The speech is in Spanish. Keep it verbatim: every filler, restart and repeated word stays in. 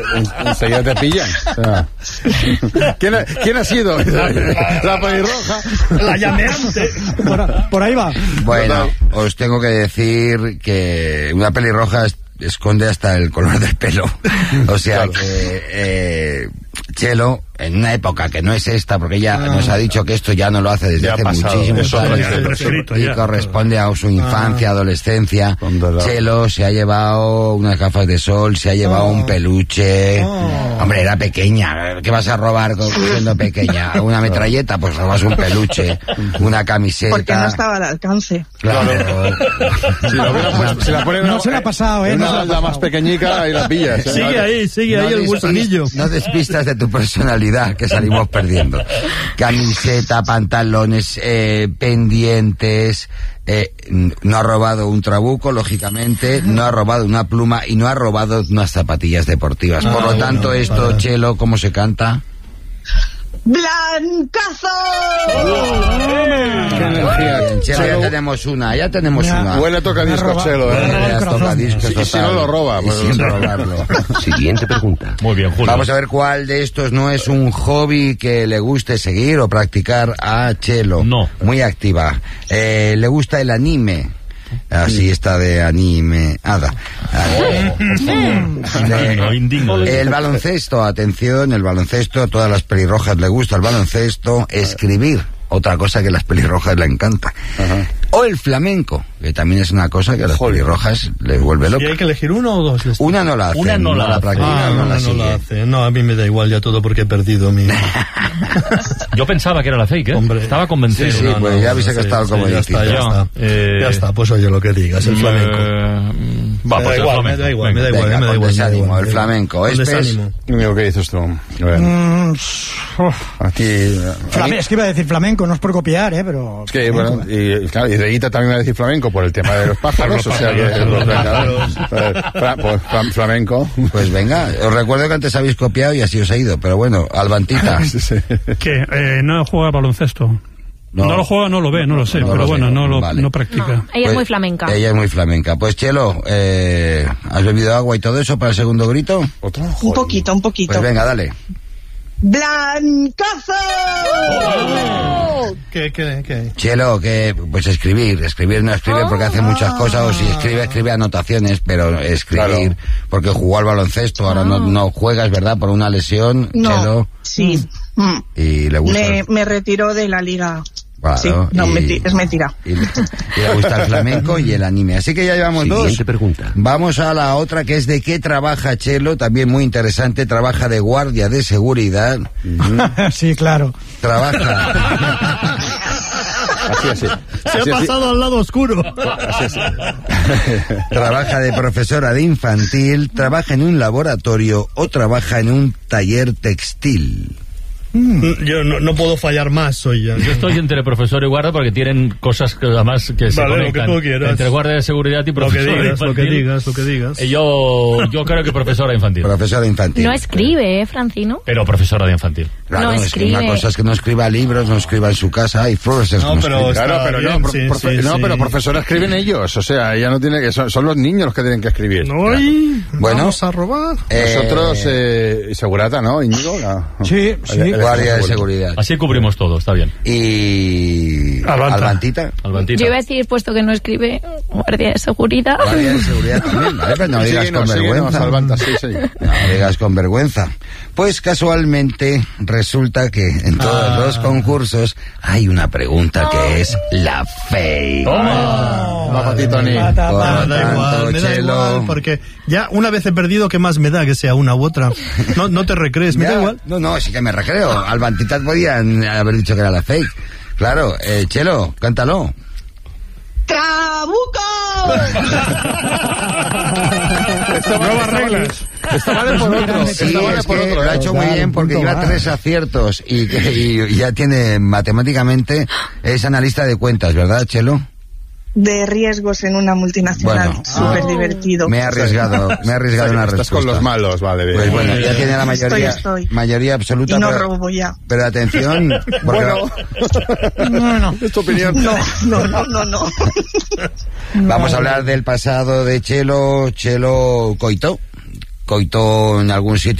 enseguida te pillan. O sea, ¿quién, ha, ¿Quién ha sido? La, la pelirroja. La llameante. Por, por ahí va. Bueno, os tengo que decir que una pelirroja es, esconde hasta el color del pelo. O sea claro. que eh, Chelo, en una época que no es esta, porque ella ah, nos ha dicho que esto ya no lo hace desde ya hace pasado, muchísimos años y ya. corresponde a su infancia, ah, adolescencia. Chelo se ha llevado unas gafas de sol, se ha llevado oh. un peluche. Oh. Hombre, era pequeña. ¿Qué vas a robar siendo pequeña? ¿Una metralleta? Pues robas un peluche, una camiseta. Porque no estaba al alcance. Claro. Si, la puesto, si la ponen no una, se la ha pasado, ¿eh? Una no balda más pequeñica y la pillas. ¿eh? Sigue vale. ahí, sigue no ahí el gusanillo. No despistas de tu personalidad, que salimos perdiendo. Camiseta, pantalones, eh, pendientes. Eh, no ha robado un trabuco, lógicamente, no ha robado una pluma y no ha robado unas zapatillas deportivas. Por lo tanto, esto, Chelo, ¿cómo se canta? ¡Blancazo! ¡Qué energía! Chelo, ya tenemos una, ya tenemos ya. una. Huele toca disco, Chelo, ¿eh? Ya toca disco, y si no lo roba, pues sin robarlo. Siguiente pregunta. Muy bien, Julio. Vamos a ver cuál de estos no es un hobby que le guste seguir o practicar a Chelo. No. Muy activa. Eh, le gusta el anime. Así está de anime. Ada. El baloncesto, atención, el baloncesto, a todas las pelirrojas le gusta el baloncesto. Escribir, otra cosa que a las pelirrojas le encanta. Ajá. O el flamenco, que también es una cosa que a las Joder. pelirrojas les vuelve loca. ¿Y hay que elegir uno o dos? Una no la hace. Una no, no la, la practica, ah, no, no la no la hace. No, a mí me da igual ya todo porque he perdido mi... Yo pensaba que era la fake, ¿eh? Hombre. Estaba convencido. Sí, sí, no, pues no, ya habéis sí, estado sí, como ya está, ya está. Eh, ya está, pues oye lo que digas, el flamenco. Eh, va, me, pues da el igual, flamenco. me da igual, me da igual, Venga, me da igual. Desánimo, me da igual, el flamenco. Con Este desánimo. Amigo, ¿qué dices tú? Mm, Aquí... Flamenco, es que iba a decir flamenco, no es por copiar, ¿eh? Pero... Es que, bueno, y, claro, y Reguita también va a decir flamenco por el tema de los pájaros, o sea que... Los pájaros. Pues flamenco. Pues venga, os recuerdo que antes habéis copiado y así os ha ido, pero bueno, Albantita. ¿Qué? Eh, no juega baloncesto. No. no lo juega, no lo ve, no lo sé, no pero lo bueno, sé. no lo vale. no practica. No, ella pues, es muy flamenca. Ella es muy flamenca. Pues Chelo, eh, ¿has bebido agua y todo eso para el segundo grito? ¿Otro? Un poquito, un poquito. Pues venga, dale. ¡Blancazo! Oh. ¿Qué, qué, qué? Chelo, que pues escribir, escribir no escribe porque hace muchas cosas, o si escribe, escribe anotaciones, pero escribir, claro. porque jugó al baloncesto, ahora no, no juegas, ¿verdad? Por una lesión, no, Chelo. Sí. Mm. Y le gusta. Me, me retiró de la liga. Claro, sí, no, y, menti- es mentira. Y, y le gusta el flamenco y el anime. Así que ya llevamos Siguiente dos. pregunta. Vamos a la otra, que es de qué trabaja Chelo, también muy interesante. Trabaja de guardia de seguridad. Uh-huh. Sí, claro. Trabaja... Así, así. Se así, ha pasado así. Al lado oscuro. Así, así. Trabaja de profesora de infantil, trabaja en un laboratorio o trabaja en un taller textil. Mm. Yo no, no puedo fallar más, soy ya. Yo estoy entre profesor y guardia porque tienen cosas que además que se vale, conectan. Lo que tú quieras. Entre guardia de seguridad y profesor lo que digas, infantil. Lo que digas, lo que digas. Yo, yo creo que profesora infantil. Profesora infantil. No escribe, ¿eh, Francino? Pero profesora de infantil. Claro, no es escribe. que una cosa es que no escriba libros, no escriba en su casa, hay profesores no, que no pero escriben. Claro, pero bien, no, sí, profe- sí, no, sí. pero profesora escriben ellos, o sea, ella no tiene que, son, son los niños los que tienen que escribir. No, claro. Bueno, vamos a robar. Eh, Nosotros, eh, segurata, ¿no, Íñigo? No. Sí, sí. El- el- guardia de el- seguridad. Así cubrimos todo, está bien. Y... Albanta. Albantita. Albantita. Yo iba a decir, puesto que no escribe, guardia de seguridad. Guardia de seguridad también, ¿vale? Pero no Sí, digas no, con sí, vergüenza. no, Albanta, sí, sí. No digas con vergüenza. Pues casualmente resulta que en todos Ah. los concursos hay una pregunta que es la fake. ¡Toma! Va para ti, Tony. Por Me da tanto, igual, me da Chelo, igual, porque ya una vez he perdido, ¿qué más me da que sea una u otra? No, no te recrees, me Ya, da igual. No, no, sí que me recreo. Albantitas podían haber dicho que era la fake. Claro, eh, Chelo, cántalo. ¡Trabuco! Esto vale, Nuevas reglas. Esto vale por otro. Sí, Esto vale es por que otro. lo ha hecho muy Claro, bien porque punto lleva va. tres aciertos y, que- y ya tiene matemáticamente, es analista de cuentas, ¿verdad, Chelo? De riesgos en una multinacional. Bueno. Súper Oh. divertido. Me he arriesgado, me he arriesgado una Estás respuesta. con los malos, vale, bien. Pues bueno, ya tiene la mayoría, Estoy, estoy. mayoría absoluta. Y no pero, robo ya. pero atención, porque Bueno, No, no. es tu opinión. No, no, no, no, no. vamos a hablar del pasado de Chelo, Chelo coitó, coitó en algún sitio.